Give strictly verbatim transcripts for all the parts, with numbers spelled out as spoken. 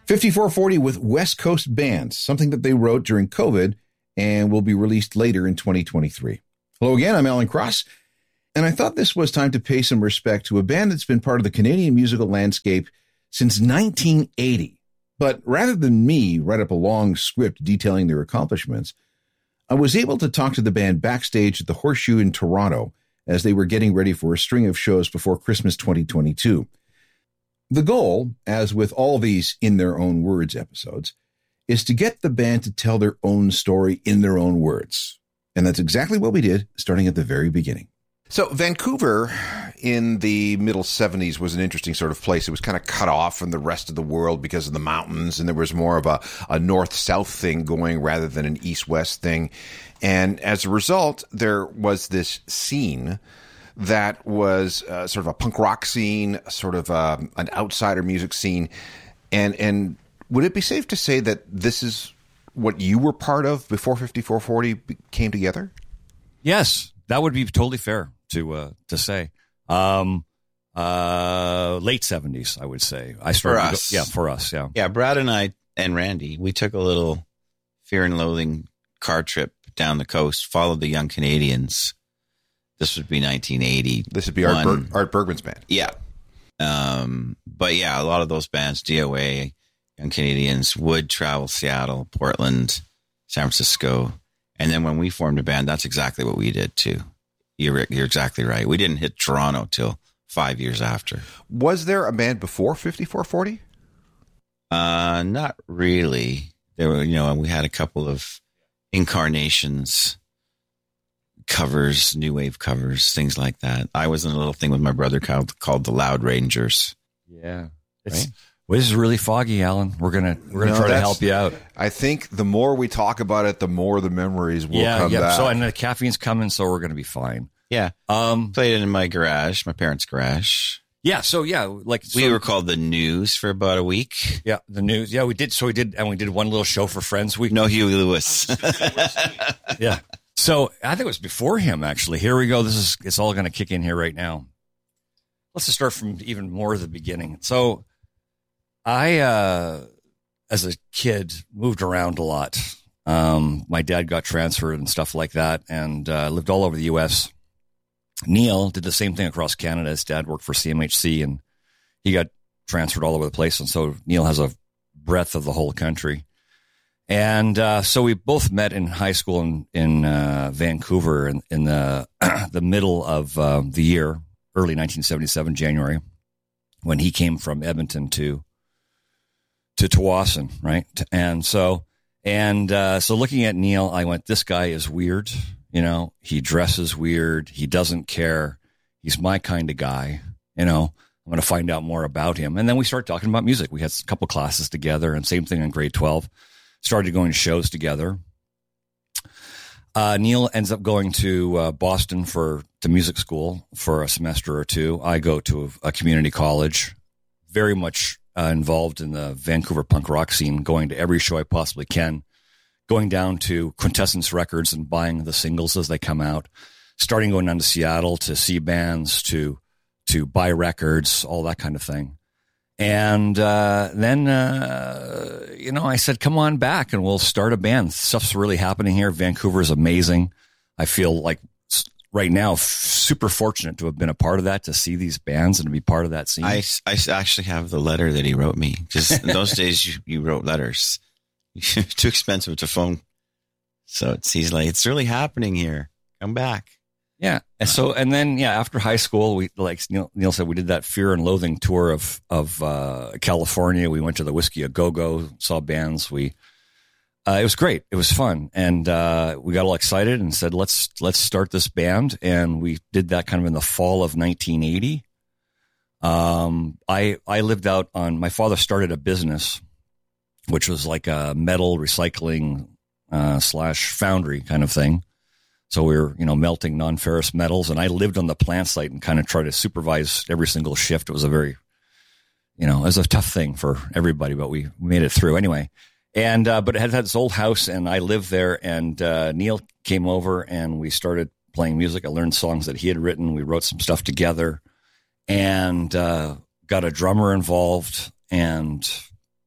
fifty-four forty with West Coast Bands, something that they wrote during COVID and will be released later in twenty twenty-three. Hello again, I'm Alan Cross, and I thought this was time to pay some respect to a band that's been part of the Canadian musical landscape since nineteen eighty. But rather than me write up a long script detailing their accomplishments, I was able to talk to the band backstage at the Horseshoe in Toronto as they were getting ready for a string of shows before Christmas twenty twenty-two. The goal, as with all these In Their Own Words episodes, is to get the band to tell their own story in their own words. And that's exactly what we did, starting at the very beginning. So Vancouver in the middle seventies was an interesting sort of place. It was kind of cut off from the rest of the world because of the mountains, and there was more of a, a north-south thing going rather than an east-west thing. And as a result, there was this scene that was uh, sort of a punk rock scene, sort of uh, an outsider music scene. And and would it be safe to say that this is what you were part of before fifty-four forty came together? Yes, that would be totally fair to uh, to say. Um, uh, late seventies, I would say. I started. For us. To go, yeah, for us. Yeah. Yeah, Brad and I and Randy, we took a little Fear and Loathing car trip down the coast, followed the Young Canadians. This would be nineteen eighty. This would be Art, Ber- Art Bergman's band. Yeah. Um, but yeah, a lot of those bands, D O A, Young Canadians, would travel Seattle, Portland, San Francisco. And then when we formed a band, that's exactly what we did too. You're, you're exactly right. We didn't hit Toronto till five years after. Was there a band before fifty-four forty? Uh, not really. There were, you know, we had a couple of incarnations, covers, new wave covers, things like that. I was in a little thing with my brother called, called the Loud Rangers. Yeah. It's, right? Well, this is really foggy, Alan. We're going to we're gonna no, try to help you out. I think the more we talk about it, the more the memories will yeah, come yeah. back. So, and the caffeine's coming, so we're going to be fine. Yeah. Um, Played it in my garage, my parents' garage. Yeah, so yeah, like so, we were called the News for about a week. Yeah, the News. Yeah, we did. So we did, and we did one little show for Friends Week. No Huey Lewis. Yeah. So I think it was before him, actually. Here we go. This is it's all going to kick in here right now. Let's just start from even more of the beginning. So I, uh, as a kid, moved around a lot. Um, my dad got transferred and stuff like that, and uh, lived all over the U S Neil did the same thing across Canada. His dad worked for C M H C, and he got transferred all over the place. And so Neil has a breadth of the whole country. And uh, so we both met in high school in, in uh, Vancouver in, in the the middle of uh, the year, early nineteen seventy-seven, January, when he came from Edmonton to to Tsawwassen, right? And so and uh, so looking at Neil, I went, this guy is weird. You know, he dresses weird. He doesn't care. He's my kind of guy. You know, I'm going to find out more about him. And then we started talking about music. We had a couple classes together, and same thing in grade twelve. Started going to shows together. Uh, Neil ends up going to uh, Boston for to music school for a semester or two. I go to a, a community college, very much uh, involved in the Vancouver punk rock scene, going to every show I possibly can, going down to Quintessence Records and buying the singles as they come out, starting going down to Seattle to see bands, to to buy records, all that kind of thing. And uh, then, uh, you know, I said, come on back and we'll start a band. Stuff's really happening here. Vancouver is amazing. I feel like right now f- super fortunate to have been a part of that, to see these bands and to be part of that scene. I, I actually have the letter that he wrote me. Because in those days, you, you wrote letters. Too expensive to phone. So it's, he's like, it's really happening here. Come back. Yeah. And so, and then, yeah, after high school, we, like Neil, Neil said, we did that Fear and Loathing tour of, of, uh, California. We went to the Whiskey A Go-Go, saw bands. We, uh, it was great. It was fun. And, uh, we got all excited and said, let's, let's start this band. And we did that kind of in the fall of nineteen eighty. Um, I, I lived out on, my father started a business, which was like a metal recycling, uh, slash foundry kind of thing. So we were, you know, melting non-ferrous metals, and I lived on the plant site and kind of tried to supervise every single shift. It was a very, you know, it was a tough thing for everybody, but we made it through anyway. And, uh, but it had had this old house, and I lived there, and uh, Neil came over and we started playing music. I learned songs that he had written. We wrote some stuff together and uh, got a drummer involved, and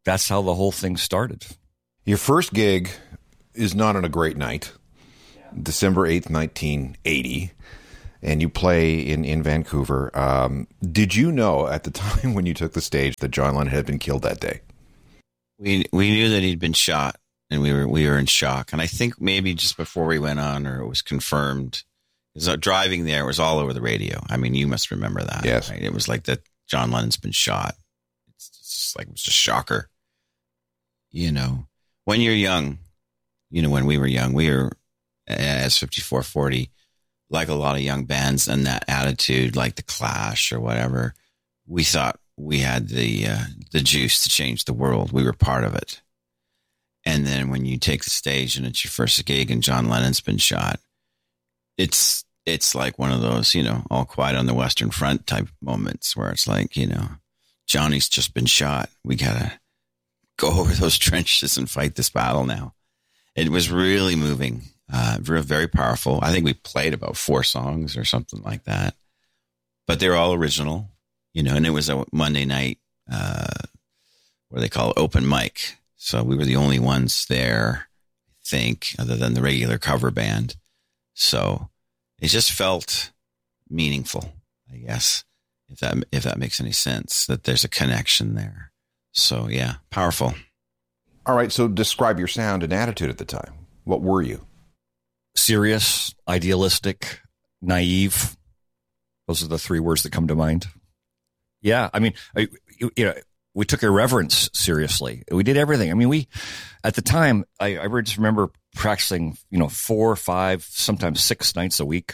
that's how the whole thing started. Your first gig is not on a great night, December eighth, nineteen eighty, and you play in, in Vancouver. Um, did you know at the time when you took the stage that John Lennon had been killed that day? We we knew that he'd been shot, and we were we were in shock. And I think maybe just before we went on, or it was confirmed, because driving there, it was all over the radio. I mean, you must remember that. Yes. Right? It was like that John Lennon's been shot. It's just like, it was a shocker. You know, when you're young, you know, when we were young, we were, as fifty-four forty, like a lot of young bands, and that attitude, like the Clash or whatever, we thought we had the uh, the juice to change the world. We were part of it. And then when you take the stage and it's your first gig and John Lennon's been shot, it's it's like one of those, you know, All Quiet on the Western Front type moments where it's like, you know, Johnny's just been shot. We got to go over those trenches and fight this battle now. It was really moving, uh, very powerful. I think we played about four songs or something like that, but they're all original, you know, and it was a Monday night, uh, what do they call it? Open mic. So we were the only ones there, I think, other than the regular cover band. So it just felt meaningful, I guess, if that if that makes any sense, that there's a connection there. So, yeah, powerful. All right, so describe your sound and attitude at the time. What were you? Serious, idealistic, naive. Those are the three words that come to mind. Yeah, I mean, I, you, you know, we took irreverence seriously. We did everything. I mean, we, at the time, I, I just remember practicing, you know, four, five, sometimes six nights a week.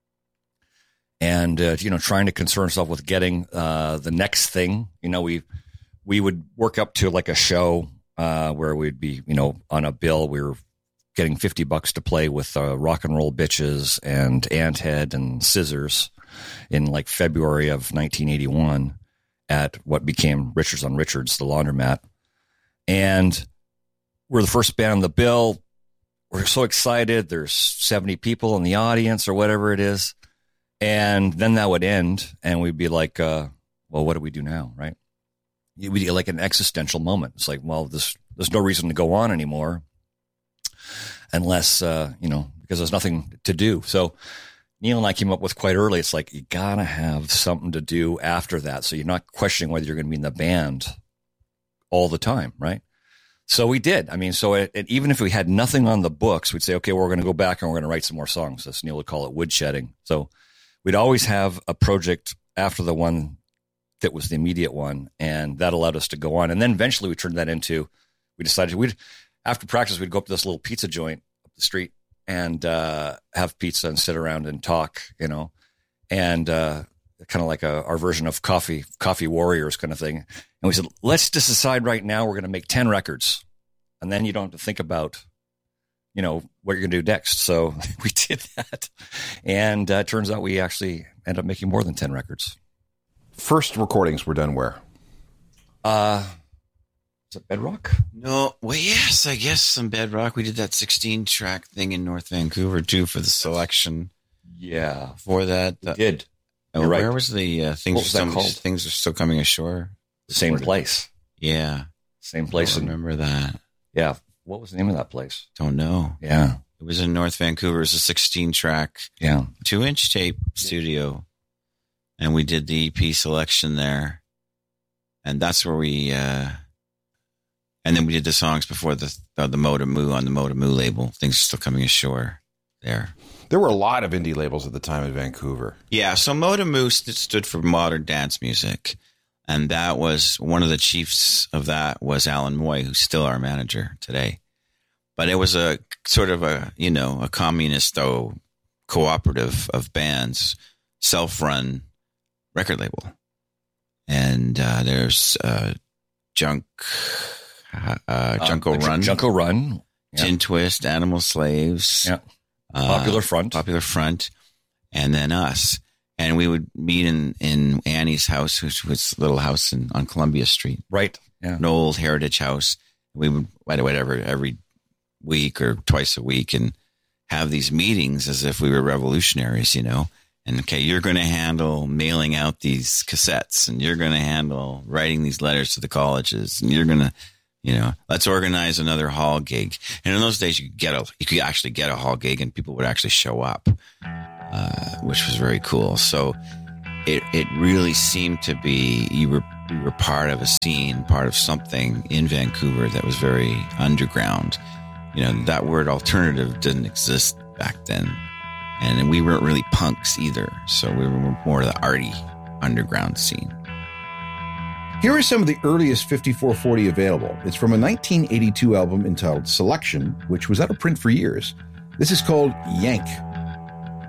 And, uh, you know, trying to concern ourselves with getting uh, the next thing. You know, we we would work up to like a show uh, where we'd be, you know, on a bill. We were getting fifty bucks to play with uh, Rock and Roll Bitches and Anthead and Scissors in like February of nineteen eighty-one at what became Richards on Richards, the laundromat. And we're the first band on the bill. We're so excited. There's seventy people in the audience or whatever it is. And then that would end, and we'd be like, uh, well, what do we do now, right? It would be like an existential moment. It's like, well, this, there's no reason to go on anymore unless, uh, you know, because there's nothing to do. So Neil and I came up with quite early, it's like, you got to have something to do after that. So you're not questioning whether you're going to be in the band all the time, right? So we did. I mean, so it, it, even if we had nothing on the books, we'd say, okay, well, we're going to go back and we're going to write some more songs. As Neil would call it, woodshedding. So we'd always have a project after the one that was the immediate one, and that allowed us to go on. And then eventually we turned that into, we decided we'd, after practice, we'd go up to this little pizza joint up the street and uh, have pizza and sit around and talk, you know, and uh, kind of like a, our version of coffee, coffee warriors kind of thing. And we said, let's just decide right now we're going to make ten records, and then you don't have to think about, you know, what you're going to do next. So we did that. And uh, it turns out we actually ended up making more than ten records. First recordings were done where? Uh, is it Bedrock? No, well, yes, I guess some Bedrock. We did that sixteen track thing in North Vancouver too for the selection. Yeah. For that. We uh, did. Oh, You're where right. was the uh, things? What was are that still, called? Things are still coming ashore. Same place. Yeah. Same Place. place. I in, remember that. yeah. What was the name of that place? Don't know. Yeah. It was in North Vancouver. It was a sixteen track, Yeah. two inch tape studio. And we did the E P selection there. And that's where we, uh, and then we did the songs before the, uh, the Moda Moo on the Moda Moo label. Things are still coming ashore there. There were a lot of indie labels at the time in Vancouver. Yeah. So Moda Moo st- stood for modern dance music. And that was one of the chiefs of that was Alan Moy, who's still our manager today. But it was a sort of a, you know, a communist though cooperative of bands, self-run record label. And uh, there's uh, Junk, uh, Junko uh, Run, Junko Run, yeah. Gin Twist, Animal Slaves, Yeah. uh, Popular Front. Popular Front, and then us. And we would meet in, in Annie's house, which was a little house in, on Columbia Street, Right. Yeah. an old heritage house. We would whatever every week or twice a week and have these meetings as if we were revolutionaries, you know. And okay, you're going to handle mailing out these cassettes, and you're going to handle writing these letters to the colleges, and you're going to, you know, let's organize another hall gig. And in those days, you could get a, you could actually get a hall gig, and people would actually show up, uh, which was very cool. So it it really seemed to be you were you were part of a scene, part of something in Vancouver that was very underground. You know, that word alternative didn't exist back then. And we weren't really punks either. So we were more the arty underground scene. Here are some of the earliest fifty-four forty available. It's from a nineteen eighty-two album entitled Selection, which was out of print for years. This is called Yank.